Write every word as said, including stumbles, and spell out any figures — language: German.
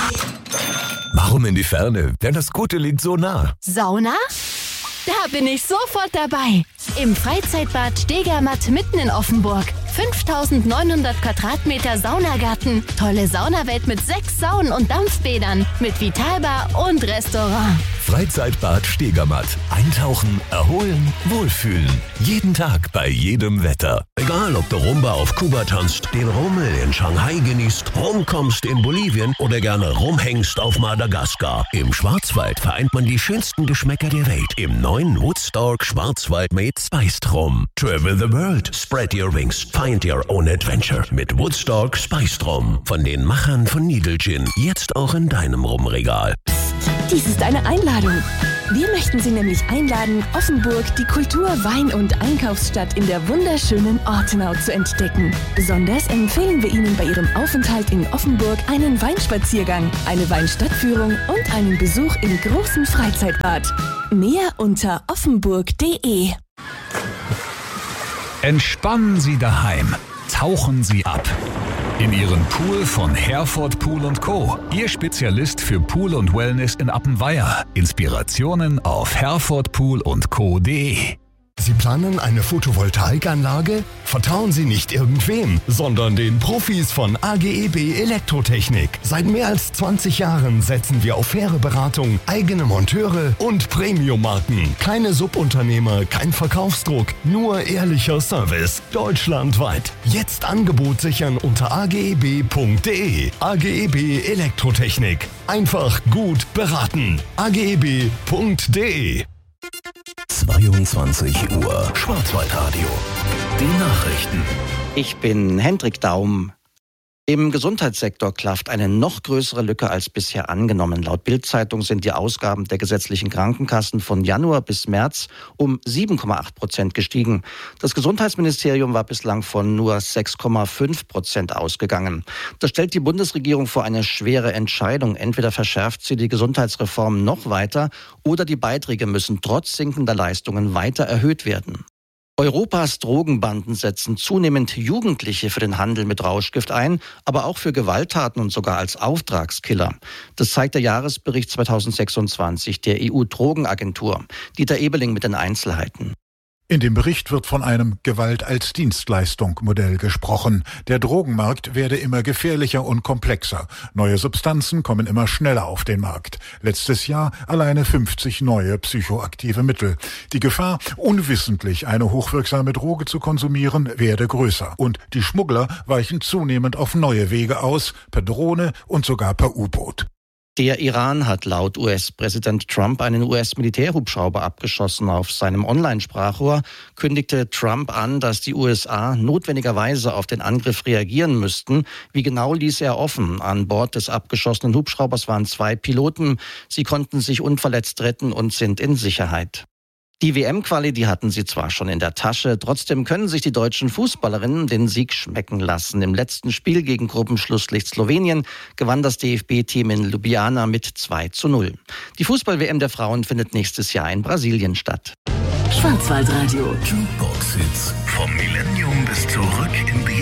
Warum in die Ferne, wenn das Gute liegt so nah? Sauna? Da bin ich sofort dabei. Im Freizeitbad Stegermatt mitten in Offenburg. fünftausendneunhundert Quadratmeter Saunagarten. Tolle Saunawelt mit sechs Saunen und Dampfbädern. Mit Vitalbar und Restaurant. Freizeitbad Stegermatt. Eintauchen, erholen, wohlfühlen. Jeden Tag bei jedem Wetter. Egal, ob du Rumba auf Kuba tanzt, den Rummel in Shanghai genießt, rumkommst in Bolivien oder gerne rumhängst auf Madagaskar. Im Schwarzwald vereint man die schönsten Geschmäcker der Welt im neuen Woodstock Schwarzwald Made Spiced Rum. Travel the world, spread your wings, find your own adventure mit Woodstock Spiced Rum. Von den Machern von Needle Gin, jetzt auch in deinem Rumregal. Dies ist eine Einladung. Wir möchten Sie nämlich einladen, Offenburg, die Kultur-, Wein- und Einkaufsstadt in der wunderschönen Ortenau zu entdecken. Besonders empfehlen wir Ihnen bei Ihrem Aufenthalt in Offenburg einen Weinspaziergang, eine Weinstadtführung und einen Besuch im großen Freizeitbad. Mehr unter offenburg punkt de. Entspannen Sie daheim. Tauchen Sie ab. In Ihren Pool von Herford Pool und Co. Ihr Spezialist für Pool und Wellness in Appenweier. Inspirationen auf herford pool und co punkt de. Sie planen eine Photovoltaikanlage? Vertrauen Sie nicht irgendwem, sondern den Profis von A G E B Elektrotechnik. Seit mehr als zwanzig Jahren setzen wir auf faire Beratung, eigene Monteure und Premium-Marken. Keine Subunternehmer, kein Verkaufsdruck, nur ehrlicher Service. Deutschlandweit. Jetzt Angebot sichern unter a g e b punkt de. A G E B Elektrotechnik. Einfach gut beraten. a g e b punkt de. zweiundzwanzig Uhr Schwarzwaldradio. Die Nachrichten. Ich bin Hendrik Daum. Im Gesundheitssektor klafft eine noch größere Lücke als bisher angenommen. Laut Bild-Zeitung sind die Ausgaben der gesetzlichen Krankenkassen von Januar bis März um sieben Komma acht Prozent gestiegen. Das Gesundheitsministerium war bislang von nur sechs Komma fünf Prozent ausgegangen. Das stellt die Bundesregierung vor eine schwere Entscheidung. Entweder verschärft sie die Gesundheitsreform noch weiter oder die Beiträge müssen trotz sinkender Leistungen weiter erhöht werden. Europas Drogenbanden setzen zunehmend Jugendliche für den Handel mit Rauschgift ein, aber auch für Gewalttaten und sogar als Auftragskiller. Das zeigt der Jahresbericht zweitausendsechsundzwanzig der E U-Drogenagentur. Dieter Ebeling mit den Einzelheiten. In dem Bericht wird von einem Gewalt-als-Dienstleistung-Modell gesprochen. Der Drogenmarkt werde immer gefährlicher und komplexer. Neue Substanzen kommen immer schneller auf den Markt. Letztes Jahr alleine fünfzig neue psychoaktive Mittel. Die Gefahr, unwissentlich eine hochwirksame Droge zu konsumieren, werde größer. Und die Schmuggler weichen zunehmend auf neue Wege aus, per Drohne und sogar per U-Boot. Der Iran hat laut U S-Präsident Trump einen U S-Militärhubschrauber abgeschossen. Auf seinem Online-Sprachrohr kündigte Trump an, dass die U S A notwendigerweise auf den Angriff reagieren müssten. Wie genau ließ er offen. An Bord des abgeschossenen Hubschraubers waren zwei Piloten. Sie konnten sich unverletzt retten und sind in Sicherheit. Die W M-Quali, die hatten sie zwar schon in der Tasche, trotzdem können sich die deutschen Fußballerinnen den Sieg schmecken lassen. Im letzten Spiel gegen Gruppenschlusslicht Slowenien gewann das D F B-Team in Ljubljana mit zwei zu null. Die Fußball-W M der Frauen findet nächstes Jahr in Brasilien statt. Schwarzwaldradio. Jukebox-Hits vom Millennium bis zurück in die